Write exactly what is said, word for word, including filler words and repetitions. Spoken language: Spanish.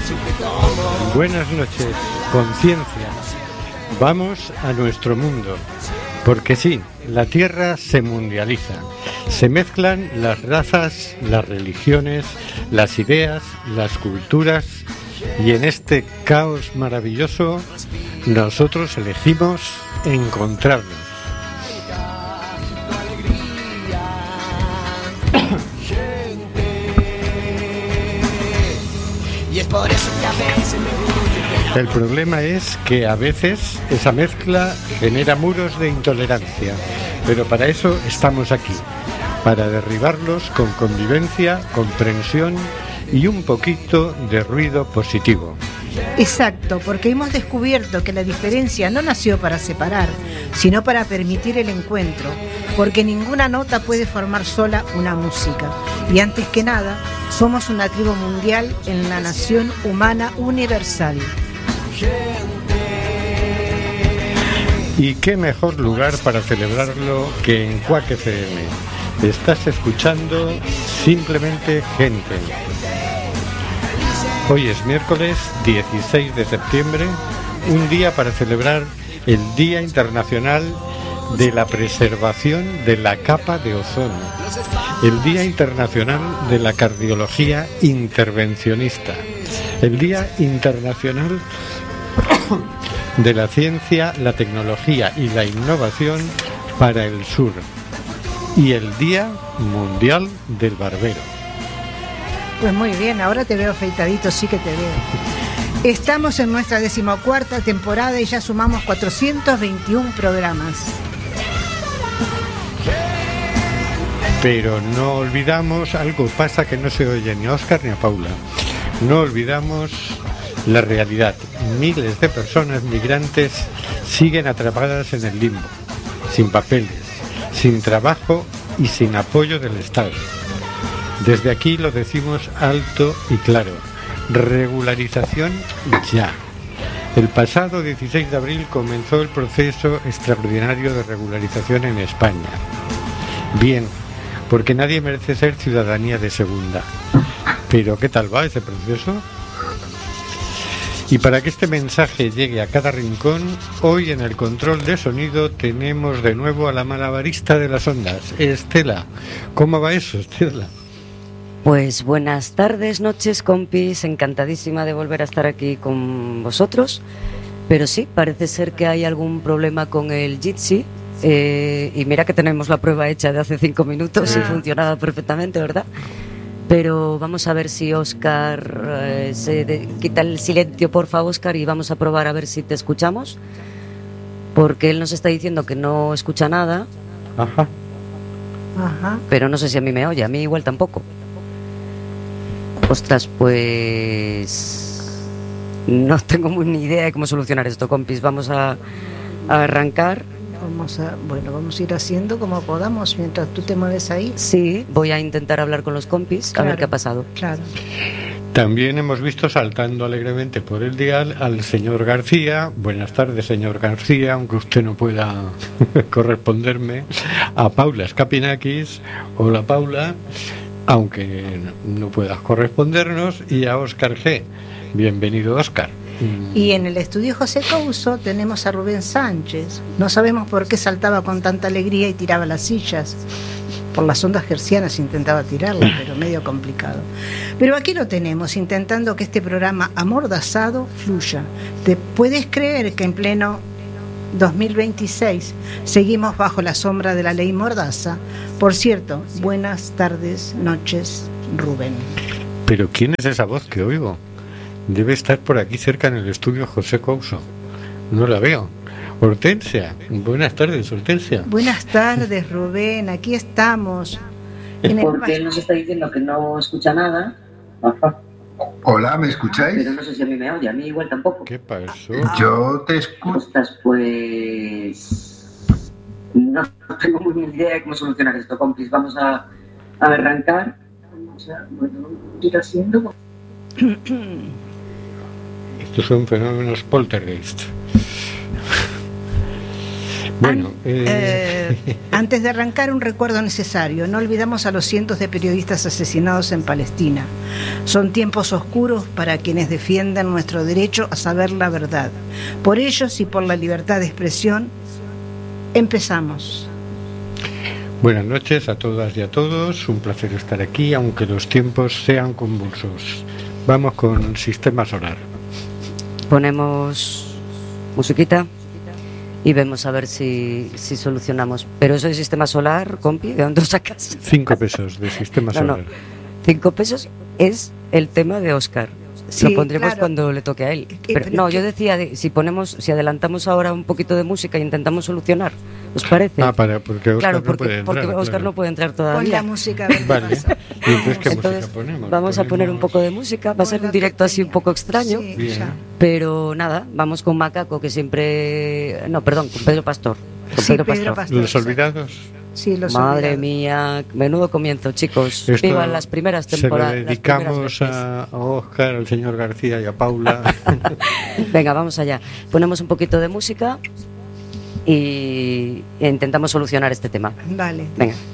Buenas noches, conciencia. Vamos a nuestro mundo, porque sí, la Tierra se mundializa. Se mezclan las razas, las religiones, las ideas, las culturas, y en este caos maravilloso nosotros elegimos encontrarnos. El problema es que a veces esa mezcla genera muros de intolerancia, pero para eso estamos aquí, para derribarlos con convivencia, comprensión y un poquito de ruido positivo. Exacto, porque hemos descubierto que la diferencia no nació para separar, sino para permitir el encuentro, porque ninguna nota puede formar sola una música. Y antes que nada, somos una tribu mundial en la nación humana universal. Y qué mejor lugar para celebrarlo que en Quack F M. Estás escuchando Simplemente Gente. Hoy es miércoles dieciséis de septiembre, un día para celebrar el Día Internacional de la Preservación de la Capa de Ozono, el Día Internacional de la Cardiología Intervencionista, el Día Internacional de la Ciencia, la Tecnología y la Innovación para el Sur y el Día Mundial del Barbero. Pues muy bien, ahora te veo afeitadito, sí que te veo. Estamos en nuestra decimocuarta temporada y ya sumamos cuatrocientos veintiún programas. Pero no olvidamos, algo pasa que no se oye ni a Óscar ni a Paula. No olvidamos la realidad. Miles de personas migrantes siguen atrapadas en el limbo, sin papeles, sin trabajo y sin apoyo del Estado. Desde aquí lo decimos alto y claro: regularización ya. El pasado dieciséis de abril comenzó el proceso extraordinario de regularización en España. Bien, porque nadie merece ser ciudadanía de segunda. Pero ¿qué tal va ese proceso? Y para que este mensaje llegue a cada rincón, hoy en el control de sonido tenemos de nuevo a la malabarista de las ondas, Estela. ¿Cómo va eso, Estela? Pues buenas tardes, noches, compis, encantadísima de volver a estar aquí con vosotros, pero sí, parece ser que hay algún problema con el Jitsi, eh, y mira que tenemos la prueba hecha de hace cinco minutos ah. y funcionaba perfectamente, ¿verdad? Pero vamos a ver si Óscar eh, se de, quita el silencio, por favor, Óscar, y vamos a probar a ver si te escuchamos, porque él nos está diciendo que no escucha nada. Ajá. Ajá. Pero no sé si a mí me oye, a mí igual tampoco. Ostras, pues no tengo ni idea de cómo solucionar esto, compis. Vamos a, a arrancar. Vamos a, bueno, vamos a ir haciendo como podamos mientras tú te mueves ahí. Sí, voy a intentar hablar con los compis, claro, a ver qué ha pasado. Claro. También hemos visto saltando alegremente por el dial al señor García. Buenas tardes, señor García, aunque usted no pueda corresponderme. A Paula Escapinakis. Hola, Paula, aunque no puedas correspondernos. Y a Óscar G. Bienvenido, Óscar. Y en el estudio José Couso tenemos a Rubén Sánchez. No sabemos por qué saltaba con tanta alegría y tiraba las sillas. Por las ondas hercianas intentaba tirarlas, pero medio complicado. Pero aquí lo tenemos, intentando que este programa amordazado fluya. ¿Te puedes creer que en pleno dos mil veintiséis seguimos bajo la sombra de la ley Mordaza? Por cierto, buenas tardes, noches, Rubén. ¿Pero quién es esa voz que oigo? Debe estar por aquí cerca en el estudio José Couso. No la veo. Hortensia, buenas tardes, Hortensia. Buenas tardes, Rubén, aquí estamos. Porque él nos está diciendo que no escucha nada. Ajá. Hola, ¿me escucháis? Pero no sé si a mí me oye, a mí igual tampoco. ¿Qué pasó? Yo te escucho. Ostras, pues no tengo muy bien idea de cómo solucionar esto, compis. Vamos a, a arrancar. Vamos a, bueno, ir haciendo. Estos son fenómenos poltergeist. Bueno, An- eh... eh, antes de arrancar, un recuerdo necesario. No olvidamos a los cientos de periodistas asesinados en Palestina. Son tiempos oscuros para quienes defienden nuestro derecho a saber la verdad. Por ellos y por la libertad de expresión, empezamos. Buenas noches a todas y a todos. Un placer estar aquí, aunque los tiempos sean convulsos. Vamos con Sistema Solar. Ponemos musiquita y vemos a ver si, si solucionamos. Pero eso de Sistema Solar, compi, ¿de dónde lo sacas? Cinco pesos de Sistema No, Solar. no. Cinco pesos es el tema de Óscar. Sí, lo pondremos claro. cuando le toque a él. ¿Qué- Pero, pero no, qué- yo decía, de, si ponemos, si adelantamos ahora un poquito de música e intentamos solucionar, ¿os parece? Ah, para, porque Óscar claro, no porque, puede entrar. porque Óscar claro. no puede entrar Pon todavía. la música a ver qué Vale. pasa. ¿Y entonces qué Entonces, música ponemos? vamos a poner un Ponemos- poco de música. Va a ser Pon un la directo así un tontería. poco extraño. Sí, Bien. ya. Pero nada, vamos con Macaco, que siempre... No, perdón, con Pedro Pastor. Con Sí, Pedro Pedro Pastor. Pastor. Los olvidados. Sí, los Madre olvidados. mía, menudo comienzo, chicos. Esto Vivan las primeras se lo temporadas. las dedicamos primeras veces. a, a Óscar, al señor García y a Paula. Venga, vamos allá. Ponemos un poquito de música y intentamos solucionar este tema. Vale. Venga.